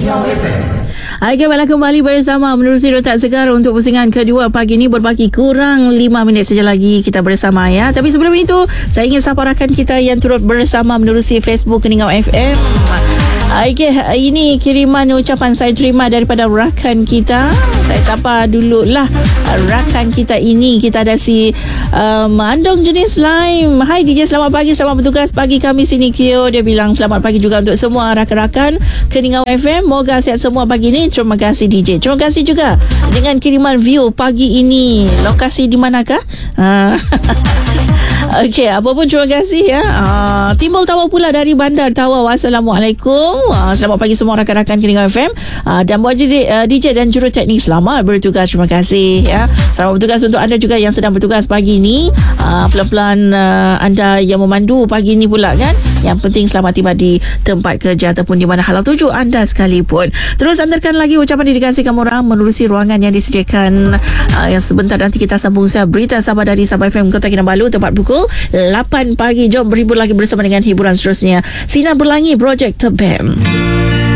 Hai, kembali bersama menerusi Rotak Segar untuk pusingan kedua pagi ini. Berbaki kurang 5 minit saja lagi kita bersama ya. Tapi sebelum itu, saya ingin sapa rakan kita yang turut bersama menerusi Facebook Keningau FM. Okay, ini kiriman ucapan saya terima daripada rakan kita. Saya sapa dululah rakan kita ini. Kita ada si Andong jenis Lime. Hai DJ, selamat pagi, selamat bertugas pagi kami sini Kyo. Dia bilang selamat pagi juga untuk semua rakan-rakan Keningau FM. Moga sihat semua pagi ini. Terima kasih DJ. Terima kasih juga dengan kiriman view pagi ini. Lokasi di manakah? Okey, apapun terima kasih ya. Timbul Tawau pula dari Bandar Tawau. Assalamualaikum. Selamat pagi semua rakan-rakan Keningau FM. Dan buat DJ dan juruteknik selamat bertugas. Terima kasih ya. Selamat bertugas untuk anda juga yang sedang bertugas pagi ini. Pelan-pelan anda yang memandu pagi ini pula kan. Yang penting selamat tiba di tempat kerja ataupun di mana halal tuju anda sekalipun. Terus antarkan lagi ucapan dedikasi kamu orang menerusi ruangan yang disediakan. Yang sebentar nanti kita sambung berita Sabah dari Sabah FM Kota Kinabalu tepat pukul 8 pagi. Jom berhibur lagi bersama dengan hiburan seterusnya. Sinar Berlangi Project Tebem.